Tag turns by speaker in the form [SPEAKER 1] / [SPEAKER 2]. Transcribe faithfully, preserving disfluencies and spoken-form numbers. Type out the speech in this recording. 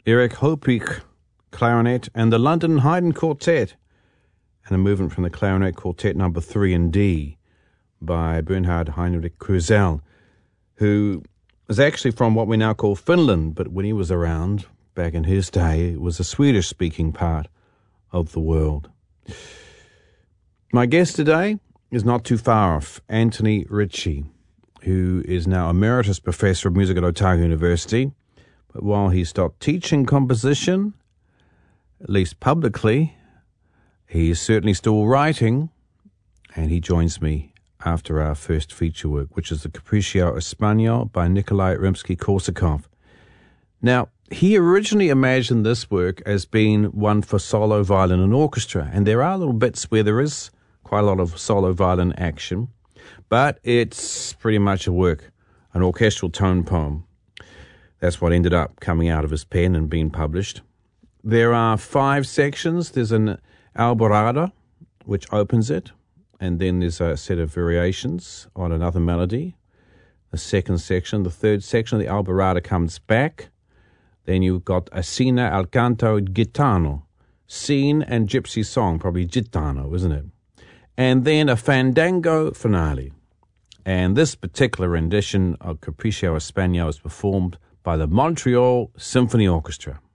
[SPEAKER 1] Eric Hopik, clarinet, and the London Haydn Quartet, and a movement from the Clarinet Quartet number three in D by Bernhard Heinrich Krusell, who is actually from what we now call Finland, but when he was around back in his day, it was a Swedish-speaking part of the world. My guest today is not too far off, Anthony Ritchie, who is now Emeritus Professor of Music at Otago University. But while he stopped teaching composition, at least publicly, he is certainly still writing, and he joins me after our first feature work, which is the Capriccio Español by Nikolai Rimsky-Korsakov. Now, he originally imagined this work as being one for solo violin and orchestra, and there are little bits where there is quite a lot of solo violin action, but it's pretty much a work, an orchestral tone poem. That's what ended up coming out of his pen and being published. There are five sections. There's an alborada, which opens it, and then there's a set of variations on another melody. The second section, the third section of the alborada comes back. Then you've got a Scena al canto gitano, scene and gypsy song, probably gitano, isn't it? And then a fandango finale. And this particular rendition of Capriccio Español is performed by the Montreal Symphony Orchestra.